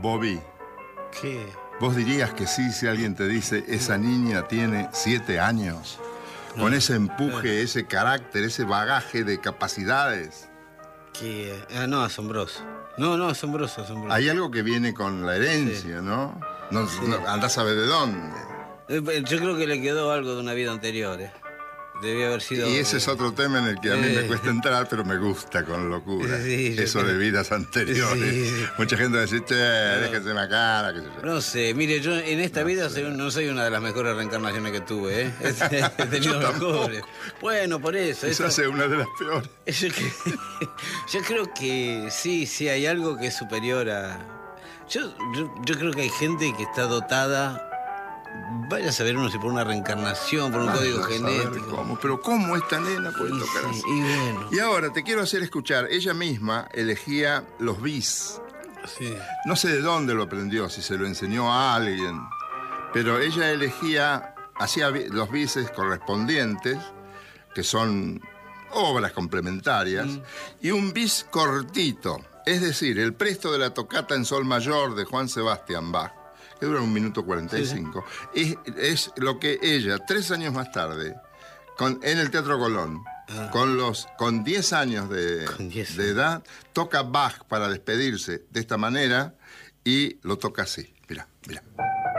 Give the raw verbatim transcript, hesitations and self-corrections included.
Bobby, ¿Qué? ¿vos dirías que sí si alguien te dice esa niña tiene siete años? No. Con ese empuje, no. ese carácter, ese bagaje de capacidades. Que, ah, no, asombroso. No, no, asombroso, asombroso. Hay algo que viene con la herencia, sí. ¿no? No, sí. no andás a ver de dónde. Yo creo que le quedó algo de una vida anterior, ¿eh? Debía haber sido... Y ese es otro tema en el que a mí me cuesta entrar, pero me gusta con locura. Sí, eso creo... de vidas anteriores. Sí, sí. Mucha gente va a decir, che, no. déjese la cara, qué sé yo. No sé, mire, yo en esta no vida sé. soy, no soy una de las mejores reencarnaciones que tuve, ¿eh? He tenido mejores. Bueno, por eso. Esa es una de las peores. Yo, yo creo que sí, sí, hay algo que es superior a... Yo, yo, yo creo que hay gente que está dotada... Vaya a saber uno si por una reencarnación, por un Vaya código genético. Cómo. Pero ¿cómo esta nena puede sí, tocar sí, así? Y, bueno. y ahora te quiero hacer escuchar. Ella misma elegía los bis. Sí. No sé de dónde lo aprendió, si se lo enseñó a alguien. Pero ella elegía, hacía los bises correspondientes, que son obras complementarias, mm. y un bis cortito. Es decir, el presto de la tocata en sol mayor de Juan Sebastián Bach, que dura un minuto cuarenta y cinco, sí, sí. Es, es lo que ella, tres años más tarde, con, en el Teatro Colón, ah. con los con diez años de, diez de edad, toca Bach para despedirse de esta manera y lo toca así. Mirá, mirá.